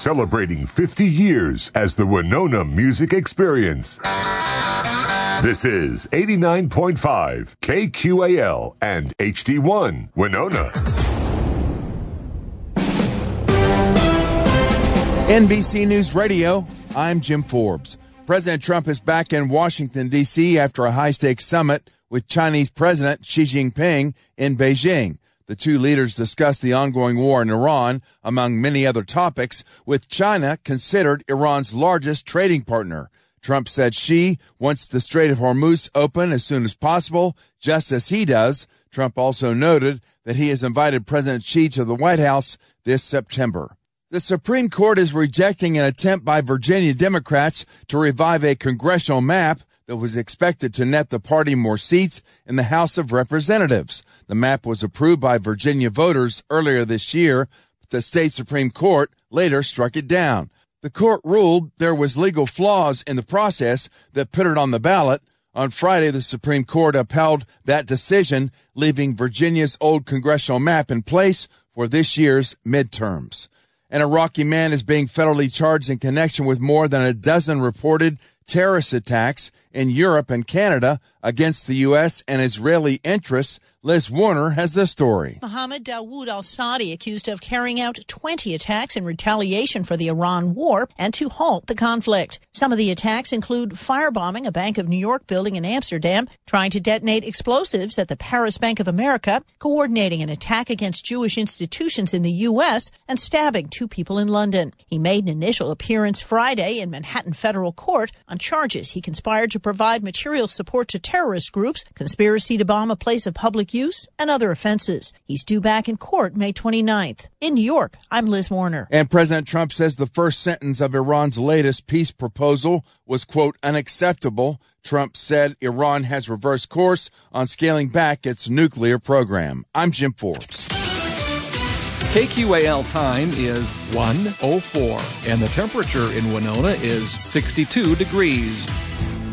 celebrating 50 years as the Winona Music Experience. This is 89.5 KQAL and HD1 Winona. NBC News Radio, I'm Jim Forbes. President Trump is back in Washington, D.C. after a high-stakes summit with Chinese President Xi Jinping in Beijing. The two leaders discussed the ongoing war in Iran, among many other topics, with China considered Iran's largest trading partner. Trump said Xi wants the Strait of Hormuz open as soon as possible, just as he does. Trump also noted that he has invited President Xi to the White House this September. The Supreme Court is rejecting an attempt by Virginia Democrats to revive a congressional map that was expected to net the party more seats in the House of Representatives. The map was approved by Virginia voters earlier this year, but the state Supreme Court later struck it down. The court ruled there was legal flaws in the process that put it on the ballot. On Friday, the Supreme Court upheld that decision, leaving Virginia's old congressional map in place for this year's midterms. An Iraqi man is being federally charged in connection with more than a dozen reported terrorist attacks in Europe and Canada against the U.S. and Israeli interests. Liz Warner has the story. Mohammed Dawood al-Saadi accused of carrying out 20 attacks in retaliation for the Iran war and to halt the conflict. Some of the attacks include firebombing a Bank of New York building in Amsterdam, trying to detonate explosives at the Paris Bank of America, coordinating an attack against Jewish institutions in the U.S., and stabbing two people in London. He made an initial appearance Friday in Manhattan federal court on charges he conspired to provide material support to terrorist groups, conspiracy to bomb a place of public use, and other offenses. He's due back in court May 29th. In New York, I'm Liz Warner. And President Trump says the first sentence of Iran's latest peace proposal was, quote, unacceptable. Trump said Iran has reversed course on scaling back its nuclear program. I'm Jim Forbes. KQAL time is 1:04, and the temperature in Winona is 62 degrees.